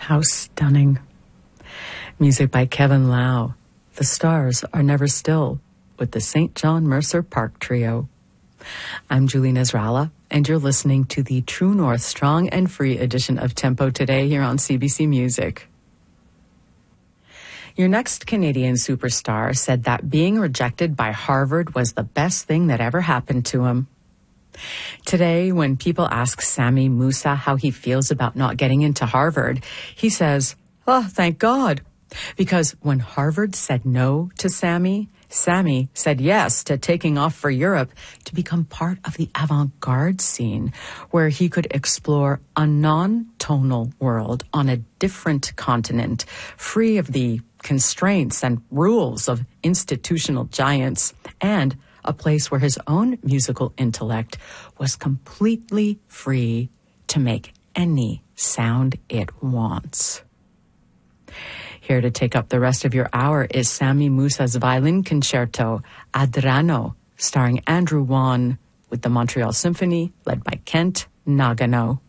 How stunning. Music by Kevin Lau. The Stars Are Never Still with the St. John Mercer Park Trio. I'm Julie Nasrallah, and you're listening to the True North Strong and Free edition of Tempo Today here on CBC Music. Your next Canadian superstar said that being rejected by Harvard was the best thing that ever happened to him. Today, when people ask Sami Musa how he feels about not getting into Harvard, he says, "Oh, thank God." Because when Harvard said no to Sami, Sami said yes to taking off for Europe to become part of the avant-garde scene, where he could explore a non-tonal world on a different continent, free of the constraints and rules of institutional giants, and a place where his own musical intellect was completely free to make any sound it wants. Here to take up the rest of your hour is Sami Musa's violin concerto, Adrano, starring Andrew Wan, with the Montreal Symphony, led by Kent Nagano.